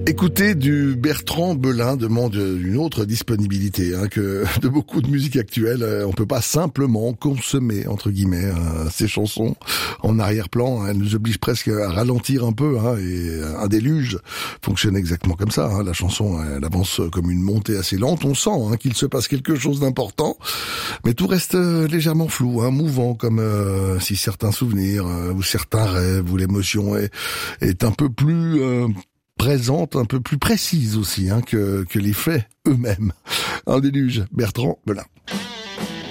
Écouter du Bertrand Belin demande une autre disponibilité que de beaucoup de musique actuelle. On peut pas simplement consommer, entre guillemets, ces chansons en arrière-plan. Elles nous obligent presque à ralentir un peu. Et un déluge fonctionne exactement comme ça. La chanson, elle avance comme une montée assez lente. On sent qu'il se passe quelque chose d'important, mais tout reste légèrement flou, mouvant, comme si certains souvenirs ou certains rêves ou l'émotion est un peu plus présente, un peu plus précise aussi que les faits eux-mêmes. Un déluge, Bertrand Belin.